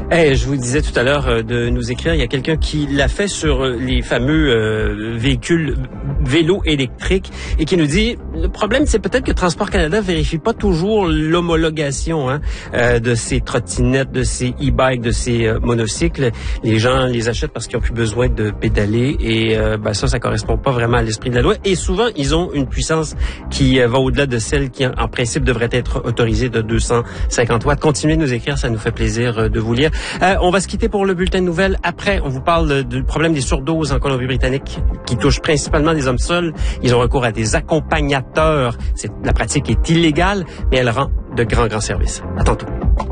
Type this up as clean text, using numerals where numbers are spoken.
Je vous disais tout à l'heure de nous écrire, il y a quelqu'un qui l'a fait sur les fameux vélos électriques et qui nous dit, le problème c'est peut-être que Transport Canada vérifie pas toujours l'homologation de ces trottinettes, de ces e-bikes, de ces monocycles. Les gens les achètent parce qu'ils ont plus besoin de pédaler et ça correspond pas vraiment à l'esprit de la loi. Et souvent, ils ont une puissance qui va au-delà de celle qui, en principe, devrait être autorisée de 250 watts. Continuez de nous écrire, ça nous fait plaisir de vous lire. On va se quitter pour le bulletin de nouvelles. Après, on vous parle du problème des surdoses en Colombie-Britannique qui touche principalement les hommes seuls. Ils ont recours à des accompagnateurs. La pratique est illégale, mais elle rend de grands services. À tantôt.